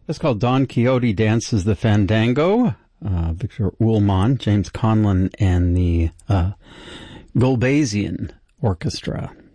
It's called Don Quixote Dances the Fandango. Victor Ullmann, James Conlon, and the Gulbasian Orchestra.